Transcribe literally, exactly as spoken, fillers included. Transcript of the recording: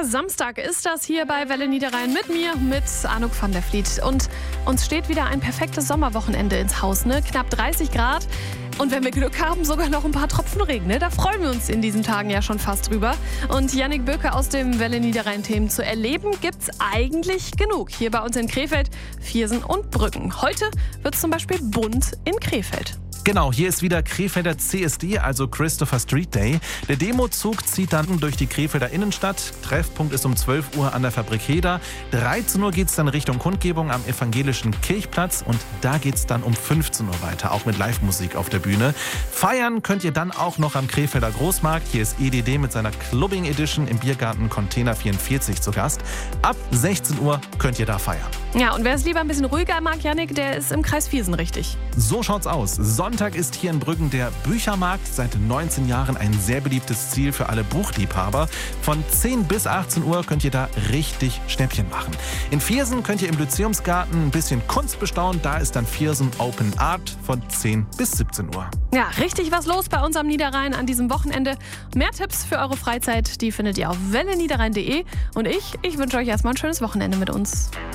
Ja, Samstag ist das hier bei Welle Niederrhein mit mir, mit Anouk van der Vliet. Und uns steht wieder ein perfektes Sommerwochenende ins Haus, ne? Knapp dreißig Grad. Und wenn wir Glück haben, sogar noch ein paar Tropfen Regen. Ne? Da freuen wir uns in diesen Tagen ja schon fast drüber. Und Yannick Böke aus dem Welle Niederrhein-Themen zu erleben gibt's eigentlich genug. Hier bei uns in Krefeld, Viersen und Brücken. Heute wird's zum Beispiel bunt in Krefeld. Genau, hier ist wieder Krefelder C S D, also Christopher Street Day. Der Demozug zieht dann durch die Krefelder Innenstadt. Treffpunkt ist um zwölf Uhr an der Fabrik Heder. dreizehn Uhr geht es dann Richtung Kundgebung am Evangelischen Kirchplatz und da geht es dann um fünfzehn Uhr weiter, auch mit Live-Musik auf der Bühne. Feiern könnt ihr dann auch noch am Krefelder Großmarkt. Hier ist E D D mit seiner Clubbing Edition im Biergarten Container vierundvierzig zu Gast. Ab sechzehn Uhr könnt ihr da feiern. Ja, und wer es lieber ein bisschen ruhiger mag, Yannick, der ist im Kreis Viersen richtig. So schaut's aus. Sonntag ist hier in Brüggen der Büchermarkt. Seit neunzehn Jahren ein sehr beliebtes Ziel für alle Buchliebhaber. Von zehn bis achtzehn Uhr könnt ihr da richtig Schnäppchen machen. In Viersen könnt ihr im Lyzeumsgarten ein bisschen Kunst bestaunen. Da ist dann Viersen Open Art von zehn bis siebzehn Uhr. Ja, richtig was los bei uns am Niederrhein an diesem Wochenende. Mehr Tipps für eure Freizeit, die findet ihr auf welle niederrhein punkt de. Und ich, ich wünsche euch erstmal ein schönes Wochenende mit uns.